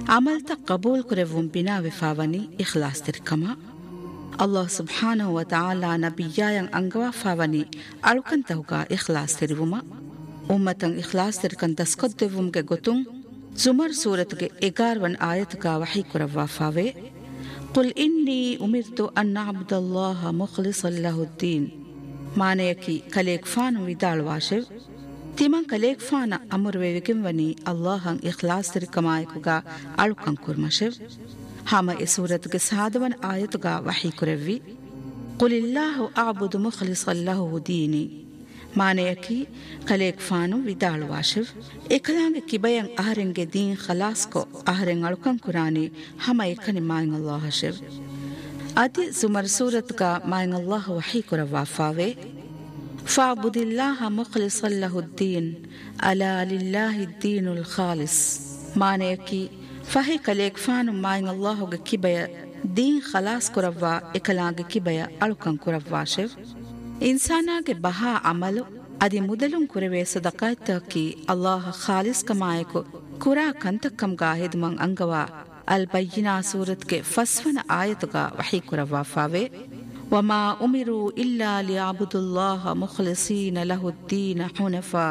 ಅಮಲ್ತ ಕಬೂಲ್ ಕುರೆವುಂ ಬಿನಾ ವಿಫಾವನಿ ಇಖ್ಲಾಸ್ ತಿರ್ಕಮ ಅಲ್ಲಾಹ್ ಸುಬ್ಹಾನಹು ವ ತಆಲಾ ನಬಿಯಾಯಂ ಅಂಗವಾ ಫಾವನಿ ಅಳುಕಂತಹುಗ ಇಖ್ಲಾಸ್ ತಿರುವುಮ ಉಮ್ಮತಂ ಇಖ್ಲಾಸ್ ತಿರ್ಕಂ ದಸ್ಕೊದ್ದೆವುಂಗೆ ಗೊತ್ತುಂ ಜುಮರ್ ಸೂರತ್ಗೆ 11 ಆಯತ್ಗ ವಹಿ ಕುರವ್ವಾ ಫಾವೆ ಕುಲ್ ಇನ್ನಿ ಉಮಿರ್ತು ಅನ್ ಅಬ್ದುಲ್ಲಾಹ ಮುಖ್ಲಿಸನ್ ಲಹುದ್ದೀನ್ ಮಾನೆಯಕಿ ಕಲೇಕ್ ಫಾನು ವಿದಾಳ್ವಾಶೆವ್ ತಿಮಂ ಕಲೇಕ್ ಫಾನ ಅಮುರ್ವೆ ವಿಕಿಂವನಿ ಅಲ್ಲಾಹಂ ಇಖ್ಲಾಸ್ ತಿರ್ಕಮಾಯಕುಗ ಅಳುಕಂ ಕುರ್ಮಶೆವ್ ಹಾಮ ಎ ಸೂರತ್ಗೆ ಸಾದವನ್ ಆಯತ್ಗ ವಹಿ ಕುರವ್ವಿ ಕುಲಿಲ್ಲಾಹು ಅಬುದು ಮುಖ್ಲಿಸನ್ ಲಹು ದೀನಿ ಮಾನೆಯಕಿ ಕಲೇಕ್ ಫಾನು ವಿದಾಳ್ವಾಶೆವ್ ಎಕಲಾಂಗೆ ಕಿಬಯಂ ಅಹರೆಂಗೆ ದೀನ್ ಖಲಾಸ್ಕೊ ಅಹರೆಂ ಅಳುಕಂ ಕುರಾನಿ ಹಮ ಎಕನಿ ಮಾಯಂ ಅಲ್ಲಾಹ ಶೆವ್ ಅದಿ ಜುಮರ್ ಸೂರತ್ಗ ಮಾಯಂ ಅಲ್ಲಾಹ ವಹಿ ಕುರವ್ವಾ ಫಾವೆ ಫಾಬುದಿಲ್ಲಾಹ ಮುಖ್ಲಿಸನ್ ಲಹುದ್ದೀನ್ ಅಲಾ ಲಿಲ್ಲಾಹಿ ದೀನುಲ್ ಖಾಲಿಸ್ ಮಾನೆಯಕಿ ಫಹಿ ಕಲೇಕ್ ಫಾನು ಮಾಯಂ ಅಲ್ಲಾಹುಗೆ ಕಿಬಯ ದೀನ್ ಖಲಾಸ್ ಕುರವ್ವಾ ಎಕಲಾಂಗೆ ಕಿಬಯ ಅಳುಕಂ ಕುರವ್ವಾ ಶೆವ್ ಇನ್ಸಾನಾಗೆ ಬಹಾ ಅಮಲು ಅದಿ ಮುದಲುಂ ಕುರವೆ ಸದಕಾಯ್ತಕಿ ಅಲ್ಲಾಹ ಖಾಲಿಸ್ ಕಮಾಯಕು ಕುರಾ ಕಂತಕ್ಕಂಗಾ ಹೆದುಮಂ ಅಂಗವಾ ಅಲ್ ಬಯ್ಯಿನಾ ಸೂರತ್ಗೆ ಫಸ್ವನ ಆಯತುಗ ವಹಿ ಕುರವ್ವಾ ಫಾವೆ ವಮಾ ಉಮಿರು ಇಲ್ಲಾ ಲಿಯಅಬುದುಲ್ಲಾಹ ಮುಖ್ಲಿಸೀನ ಲಹುದ್ದೀನ ಹುನಫಾ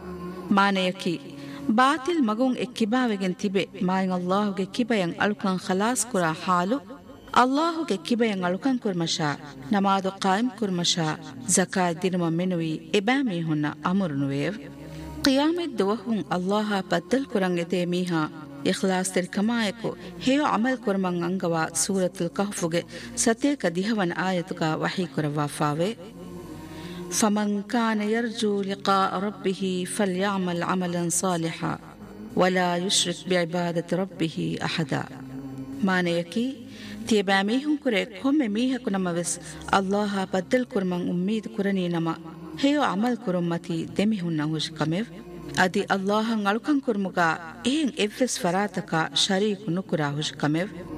ಮಾನೆಯಕಿ ಬಾತಿಲ್ ಮಗುಂ ಎಕ್ಕಿಬಾವೆಗೆನ್ ತಿಬೆ ಮಾಯಂ ಅಲ್ಲಾಹುಗೆ ಕಿಬಯಂ ಅಳುಕಂ ಖಲಾಸ್ ಕುರಾ ಹಾಲು ಅಲ್ಲಾಹುಗೆ ಕಿಬಯಂ ಅಳುಕಂ ಕುರ್ಮಶಾ ನಮಾದು ಕಾಯಿಂ ಕುರ್ಮಶಾ ಜಕಾತ್ ದಿನಮ ಮೆನುವಿ ಎಬಾಮಿ ಹುನ್ನ ಅಮುರುನುವೇವ್ ಕಿಯಾಮೆತ್ ದುವಹುಂ ಅಲ್ಲಾಹ ಬದ್ದಲ್ ಕುರಂ ಎತೆ ಮೀಹಾ ಇಖ್ಲಾಸ್ ತಿರ್ಕಮಾಯಕು ಹೇಯೋ ಅಮಲ್ ಕುರ್ಮಂ ಅಂಗವಾ ಸೂರತುಲ್ ಕಹ್ಫುಗೆ ಸತೇಕ ದಿಹವನ್ ಆಯತುಗ ವಹಿ ಕುರವ್ವಾ ಫಾವೆ ಫಮನ್ ಕಾನ ಯರ್ಜು ಲಿಕಾ ರಬ್ಬಿಹಿ ಫಲ್ಯಅಮಲ್ ಅಮಲನ್ ಸಾಲಿಹಾ ವಲಾ ಯುಶ್ರಿಕ್ ಬಿಇಬಾದತಿ ರಬ್ಬಿಹಿ ಅಹದಾ ಮಾನೆಯಕಿ ತಿಯಬಾ ಮೀಹುಂ ಕುರೆ ಕೊಮ್ಮೆ ಮೀಹಕು ನಮವೆಸ್ ಅಲ್ಲಾಹ ಬದ್ದಲ್ ಕುರ್ಮಂ ಉಮ್ಮೀದ್ ಕುರನಿ ನಮ ಹೇಯೋ ಅಮಲ್ ಕುರುಂ ಮತಿ ದೆಮಿಹುನ್ನ ಹುಷ್ಕಮೆವ್ ಅದಿ ಅಲ್ಲಾಹಂ ಅಳುಕಂ ಕುರ್ಮುಗ ಏನ್ ಎವ್ವೆಸ್ ಫರಾತಕ ಶರೀಕು ನುಕುರಾ ಹುಷ್ಕಮೆವ್